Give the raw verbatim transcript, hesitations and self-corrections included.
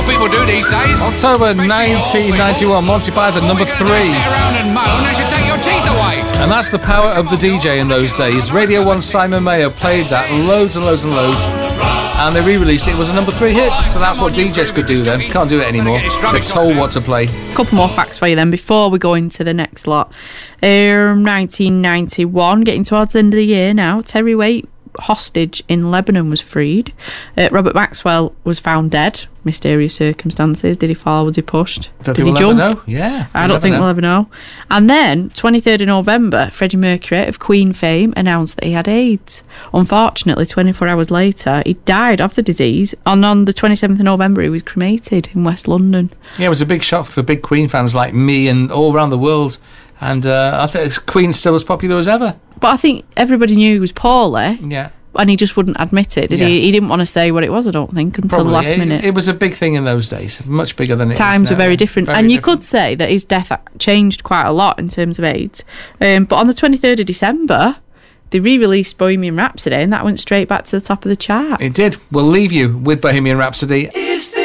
people do these days. October nineteen ninety-one, Monty Python, number three. Sit around and moan, they should take your teeth away. And that's the power of the D J in those days. Radio one Simon Mayo played that loads and loads and loads. And they re-released it. It was a number three hit. So that's what D Js could do then. Can't do it anymore. They're told what to play. A couple more facts for you then before we go into the next lot. Um, nineteen ninety-one, getting towards the end of the year now. Terry Waite, hostage in Lebanon, was freed. Uh, Robert Maxwell was found dead. Mysterious circumstances. Did he fall? Was he pushed? Don't Did think he we'll jump? ever know. Yeah. I don't think know. we'll ever know. And then, twenty-third of November, Freddie Mercury of Queen fame announced that he had AIDS. Unfortunately, twenty-four hours later, he died of the disease. And on the twenty-seventh of November, he was cremated in West London. Yeah, it was a big shock for big Queen fans like me and all around the world. And uh, I think Queen's still as popular as ever. But I think everybody knew he was poorly. Yeah. And he just wouldn't admit it, did yeah. he? He didn't want to say what it was, I don't think, until Probably. the last it, minute. It was a big thing in those days, much bigger than it is now. Times were very different. Very and you different. could say that his death changed quite a lot in terms of AIDS. Um, but on the twenty-third of December, they re-released Bohemian Rhapsody, and that went straight back to the top of the chart. It did. We'll leave you with Bohemian Rhapsody. Is